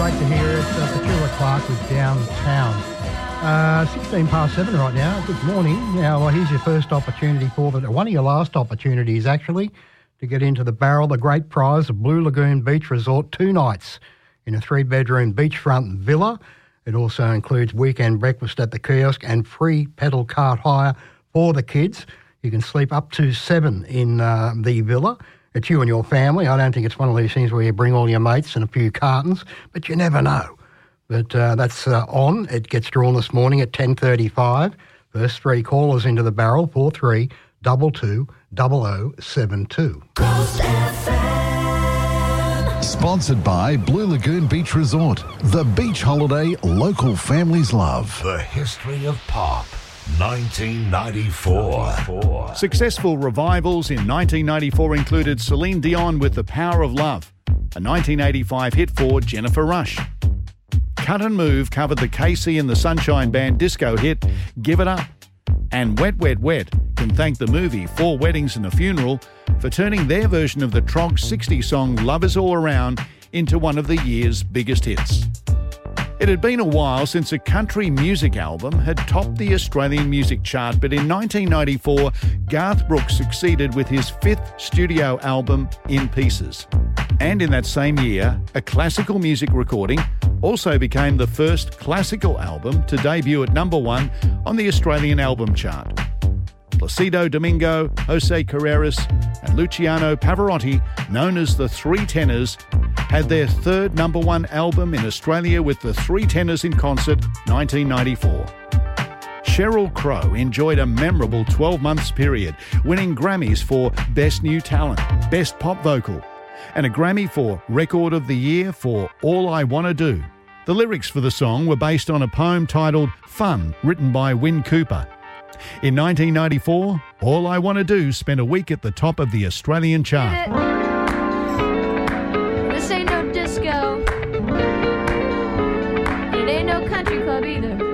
Great to hear it. Petula Clark with Downtown. 16 past 7 right now. Good morning. Now, here's your first opportunity one of your last opportunities, actually, to get into the barrel, the great prize of Blue Lagoon Beach Resort, 2 nights in a 3-bedroom beachfront villa. It also includes weekend breakfast at the kiosk and free pedal cart hire for the kids. You can sleep up to 7 in the villa. It's you and your family. I don't think it's one of these things where you bring all your mates and a few cartons, but you never know. But that's on. It gets drawn this morning at 10:35. First 3 callers into the barrel, 43220072. Coast FM. Sponsored by Blue Lagoon Beach Resort, the beach holiday local families love. The history of pop. 1994. Successful revivals in 1994 included Celine Dion with The Power of Love, a 1985 hit for Jennifer Rush. Cut and Move covered the Casey and the Sunshine Band disco hit Give It Up. And Wet Wet Wet can thank the movie 4 Weddings and a Funeral for turning their version of the Trog 60 song Love Is All Around into one of the year's biggest hits. It had been a while since a country music album had topped the Australian music chart, but in 1994, Garth Brooks succeeded with his 5th studio album, In Pieces. And in that same year, a classical music recording also became the first classical album to debut at number 1 on the Australian album chart. Placido Domingo, Jose Carreras and Luciano Pavarotti, known as the Three Tenors, had their 3rd number 1 album in Australia with the Three Tenors in Concert, 1994. Sheryl Crow enjoyed a memorable 12 months period, winning Grammys for Best New Talent, Best Pop Vocal, and a Grammy for Record of the Year for All I Wanna Do. The lyrics for the song were based on a poem titled Fun, written by Win Cooper. In 1994, All I Wanna Do spent a week at the top of the Australian chart. This ain't no disco. It ain't no country club either.